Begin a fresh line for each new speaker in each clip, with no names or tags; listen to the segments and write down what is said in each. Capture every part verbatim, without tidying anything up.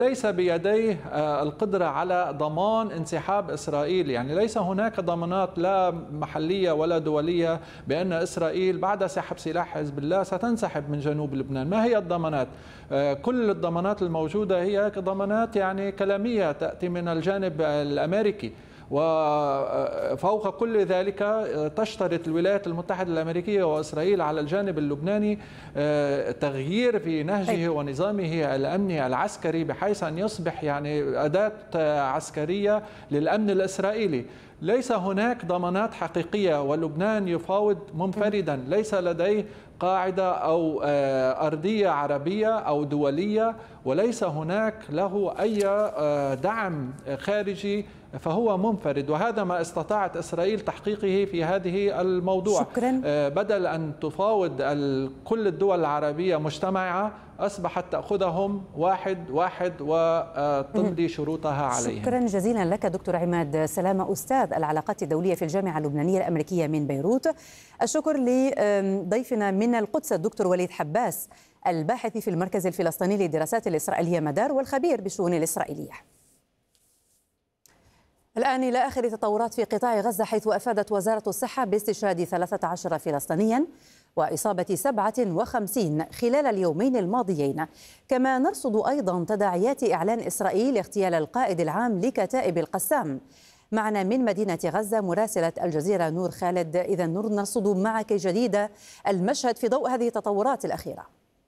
ليس بيديه القدرة على ضمان انسحاب إسرائيل. يعني ليس هناك ضمانات لا محلية ولا دولية بأن إسرائيل بعد سحب سلاح حزب الله ستنسحب من جنوب لبنان. ما هي الضمانات؟ كل الضمانات الموجودة هي ضمانات يعني كلامية تأتي من الجانب الأمريكي، وفوق كل ذلك تشترط الولايات المتحدة الأمريكية وإسرائيل على الجانب اللبناني تغيير في نهجه ونظامه الأمني العسكري بحيث أن يصبح يعني أداة عسكرية للأمن الإسرائيلي. ليس هناك ضمانات حقيقية، ولبنان يفاوض منفردا، ليس لديه قاعدة أو أرضية عربية أو دولية، وليس هناك له أي دعم خارجي، فهو منفرد. وهذا ما استطاعت إسرائيل تحقيقه في هذه الموضوع.
شكرا.
بدل أن تفاوض كل الدول العربية مجتمعة، أصبحت تأخذهم واحد واحد وتمضي شروطها عليهم.
شكرا جزيلا لك دكتور عماد سلامة، أستاذ العلاقات الدولية في الجامعة اللبنانية الأمريكية من بيروت. الشكر لضيفنا من القدس الدكتور وليد حباس، الباحث في المركز الفلسطيني للدراسات الإسرائيلية مدار والخبير بالشؤون الإسرائيلية. الآن إلى آخر تطورات في قطاع غزة، حيث أفادت وزارة الصحة باستشهاد ثلاثة عشر فلسطينيا وإصابة سبعة وخمسين خلال اليومين الماضيين. كما نرصد أيضا تداعيات إعلان إسرائيل اغتيال القائد العام لكتائب القسام. معنا من مدينة غزة مراسلة الجزيرة نور خالد. إذا نور، نرصد معك جديد المشهد في ضوء هذه التطورات الأخيرة.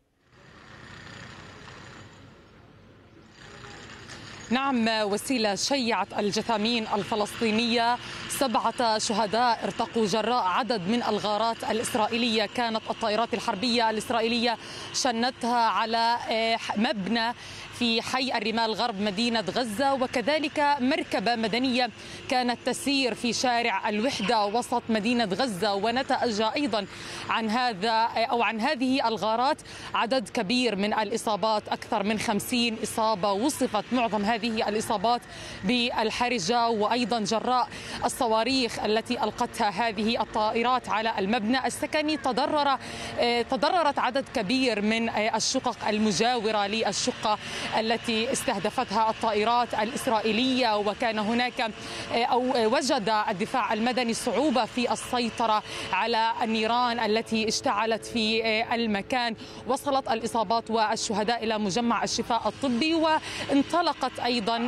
نعم وسيلة، شيعت الجثامين الفلسطينية سبعة شهداء ارتقوا جراء عدد من الغارات الإسرائيلية كانت الطائرات الحربية الإسرائيلية شنتها على مبنى في حي الرمال غرب مدينة غزة، وكذلك مركبة مدنية كانت تسير في شارع الوحدة وسط مدينة غزة. ونتج أيضا عن هذا أو عن هذه الغارات عدد كبير من الإصابات، أكثر من خمسين إصابة. وصفت معظم هذه الإصابات بالحرجة، وأيضا جراء الصواريخ التي ألقتها هذه الطائرات على المبنى السكني. تضرر تضررت عدد كبير من الشقق المجاورة للشقة التي استهدفتها الطائرات الإسرائيلية. وكان هناك أو وجد الدفاع المدني صعوبة في السيطرة على النيران التي اشتعلت في المكان. وصلت الإصابات والشهداء إلى مجمع الشفاء الطبي، وانطلقت أيضا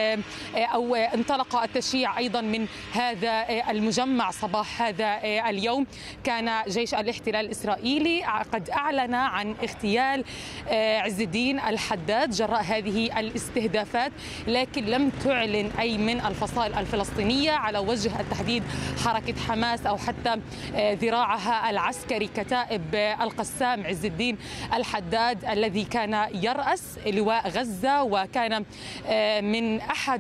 أو انطلق التشييع أيضا من هذا المجمع صباح هذا اليوم. كان جيش الاحتلال الإسرائيلي قد أعلن عن اغتيال عز الدين الحداد جراء هذه الاستهدافات، لكن لم تعلن أي من الفصائل الفلسطينية، على وجه التحديد حركة حماس أو حتى ذراعها العسكري كتائب القسام عز الدين الحداد الذي كان يرأس لواء غزة، وكان من أحد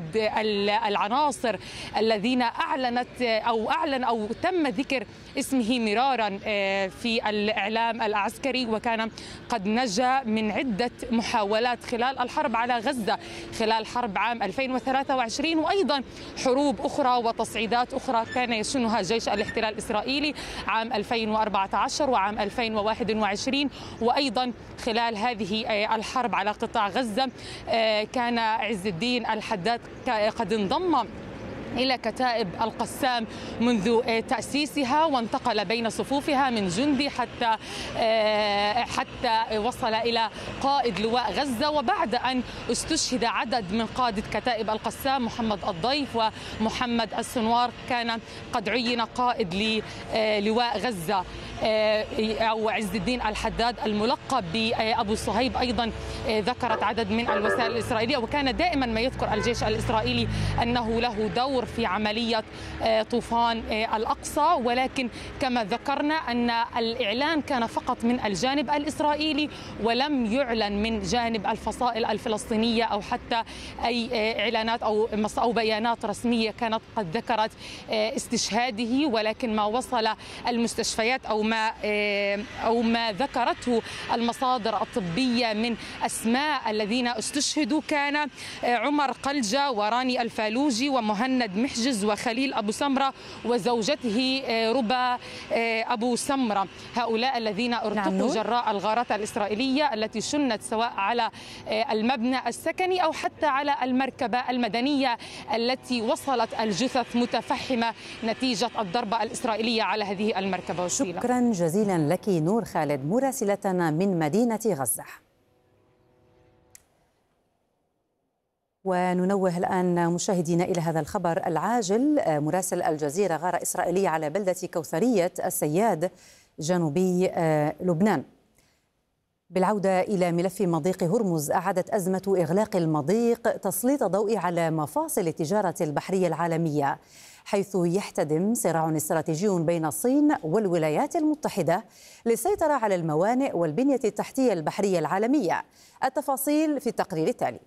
العناصر الذين أعلنت أو أعلن أو تم ذكر اسمه مرارا في الإعلام العسكري. وكان قد نجا من عدة محاولات خلال الحرب على غزة، خلال حرب عام ألفين وثلاثة وعشرين، وأيضا حروب أخرى وتصعيدات أخرى كان يشنها جيش الاحتلال الإسرائيلي عام ألفين وأربعة عشر وعام ألفين وواحد وعشرين. وأيضا خلال هذه الحرب على قطاع غزة كان عز الدين الحداد قد انضم إلى كتائب القسام منذ تأسيسها، وانتقل بين صفوفها من جندي حتى حتى وصل إلى قائد لواء غزة. وبعد أن استشهد عدد من قادة كتائب القسام، محمد الضيف ومحمد السنوار، كان قد عين قائد للواء غزة أو عز الدين الحداد الملقب بأبو صهيب. أيضا ذكرت عدد من الوسائل الإسرائيلية، وكان دائما ما يذكر الجيش الإسرائيلي أنه له دور في عملية طوفان الأقصى، ولكن كما ذكرنا أن الإعلان كان فقط من الجانب الإسرائيلي، ولم يعلن من جانب الفصائل الفلسطينية أو حتى أي إعلانات أو أو بيانات رسمية كانت قد ذكرت استشهاده. ولكن ما وصل المستشفيات أو ما أو ما ذكرته المصادر الطبية من أسماء الذين استشهدوا كان عمر قلجة وراني الفالوجي ومهند محمد محجز وخليل أبو سمرة وزوجته ربا أبو سمرة، هؤلاء الذين ارتقوا جراء الغارات الإسرائيلية التي شنت سواء على المبنى السكني أو حتى على المركبة المدنية التي وصلت الجثث متفحمة نتيجة الضربة الإسرائيلية على هذه المركبة. وسيلة.
شكرا جزيلا لك نور خالد مراسلتنا من مدينة غزة. وننوه الآن مشاهدينا إلى هذا الخبر العاجل. مراسل الجزيرة غارة إسرائيلية على بلدة كوثرية السياد جنوبي لبنان. بالعودة إلى ملف مضيق هرمز، أعادت أزمة إغلاق المضيق تسليط الضوء على مفاصل التجارة البحرية العالمية، حيث يحتدم صراع استراتيجي بين الصين والولايات المتحدة للسيطرة على الموانئ والبنية التحتية البحرية العالمية. التفاصيل في التقرير التالي.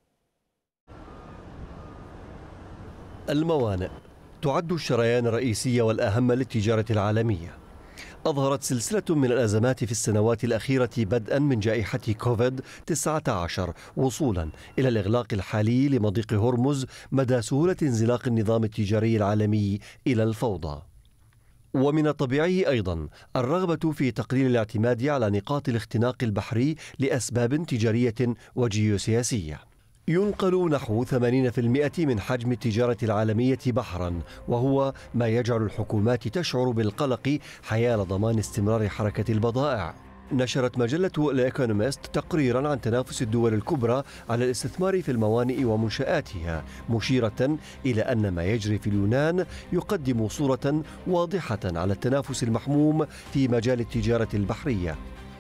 الموانئ تعد الشريان الرئيسي والأهم للتجارة العالمية. أظهرت سلسلة من الأزمات في السنوات الأخيرة بدءا من جائحة كوفيد تسعة عشر وصولا إلى الإغلاق الحالي لمضيق هرمز مدى سهولة انزلاق النظام التجاري العالمي إلى الفوضى. ومن الطبيعي أيضا الرغبة في تقليل الاعتماد على نقاط الاختناق البحري لأسباب تجارية وجيوسياسية. ينقل نحو ثمانين بالمئة من حجم التجارة العالمية بحرا، وهو ما يجعل الحكومات تشعر بالقلق حيال ضمان استمرار حركة البضائع. نشرت مجلة الإيكونوميست تقريرا عن تنافس الدول الكبرى على الاستثمار في الموانئ ومنشآتها، مشيرة إلى أن ما يجري في اليونان يقدم صورة واضحة على التنافس المحموم في مجال التجارة البحرية.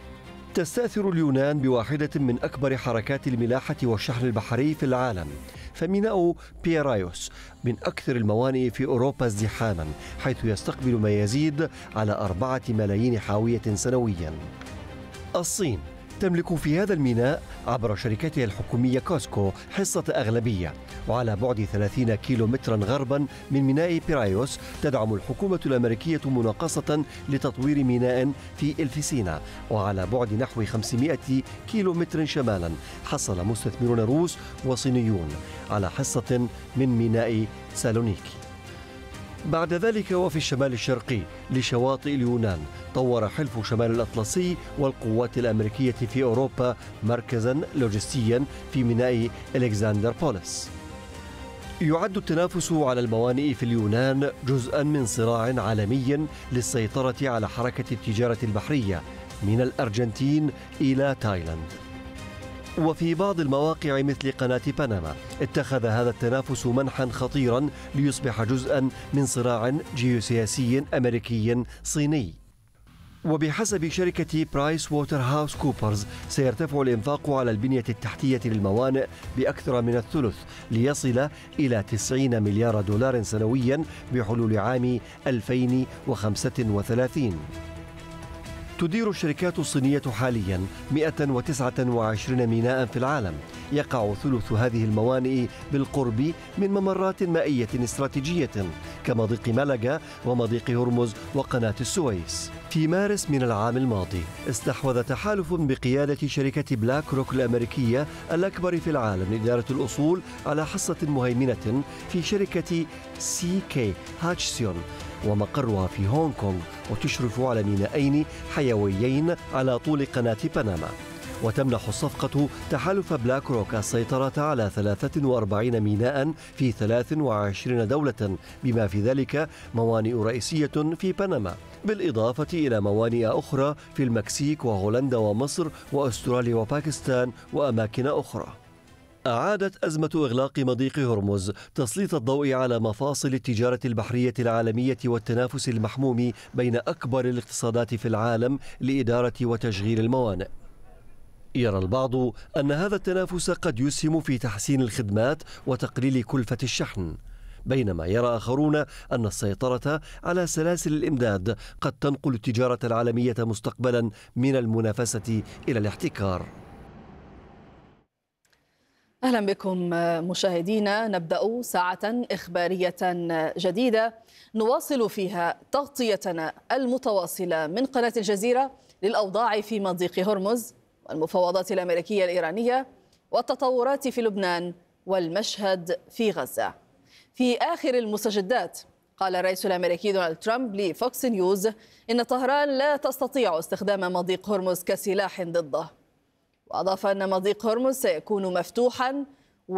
تستأثر اليونان بواحدة من أكبر حركات الملاحة والشحن البحري في العالم، فميناء بيرايوس من أكثر الموانئ في أوروبا ازدحاما، حيث يستقبل ما يزيد على أربعة ملايين حاوية سنويا. الصين تملك في هذا الميناء عبر شركتها الحكومية كوسكو حصة أغلبية، وعلى بعد ثلاثين كيلو مترا غربا من ميناء بيرايوس تدعم الحكومة الأمريكية مناقصة لتطوير ميناء في إلفسينا، وعلى بعد نحو خمسمائة كيلو متر شمالا حصل مستثمرون روس وصينيون على حصة من ميناء سالونيكي. بعد ذلك وفي الشمال الشرقي لشواطئ اليونان طور حلف شمال الأطلسي والقوات الأمريكية في أوروبا مركزا لوجستيا في ميناء إلكسندر بوليس. يعد التنافس على الموانئ في اليونان جزءا من صراع عالمي للسيطرة على حركة التجارة البحرية من الأرجنتين إلى تايلاند. وفي بعض المواقع مثل قناة بنما اتخذ هذا التنافس منحا خطيرا ليصبح جزءا من صراع جيوسياسي أمريكي صيني. وبحسب شركة برايس ووتر هاوس كوبرز سيرتفع الإنفاق على البنية التحتية للموانئ بأكثر من الثلث ليصل إلى تسعين مليار دولار سنويا بحلول عام ألفين وخمسة وثلاثين. تدير الشركات الصينية حاليا مئة وتسعة وعشرين ميناء في العالم، يقع ثلث هذه الموانئ بالقرب من ممرات مائية استراتيجية كمضيق ملقا ومضيق هرمز وقناة السويس. في مارس من العام الماضي استحوذ تحالف بقيادة شركة بلاك روك الأمريكية الأكبر في العالم لإدارة الأصول على حصة مهيمنة في شركة سي كي هاتشسون ومقرها في هونغ كونغ، وتشرف على مينائين حيويين على طول قناة بنما. وتمنح الصفقة تحالف بلاك روك السيطرة على ثلاثة وأربعين ميناء في ثلاث وعشرين دولة، بما في ذلك موانئ رئيسية في بنما، بالإضافة إلى موانئ أخرى في المكسيك وهولندا ومصر وأستراليا وباكستان وأماكن أخرى. أعادت أزمة إغلاق مضيق هرمز تسليط الضوء على مفاصل التجارة البحرية العالمية والتنافس المحموم بين أكبر الاقتصادات في العالم لإدارة وتشغيل الموانئ. يرى البعض أن هذا التنافس قد يسهم في تحسين الخدمات وتقليل كلفة الشحن، بينما يرى آخرون أن السيطرة على سلاسل الإمداد قد تنقل التجارة العالمية مستقبلا من المنافسة إلى الاحتكار.
أهلا بكم مشاهدينا. نبدأ ساعة إخبارية جديدة نواصل فيها تغطيتنا المتواصلة من قناة الجزيرة للأوضاع في مضيق هرمز والمفاوضات الأمريكية الإيرانية والتطورات في لبنان والمشهد في غزة. في آخر المستجدات. قال الرئيس الأمريكي دونالد ترامب لفوكس نيوز إن طهران لا تستطيع استخدام مضيق هرمز كسلاح ضده، وأضاف أن مضيق هرمز سيكون مفتوحا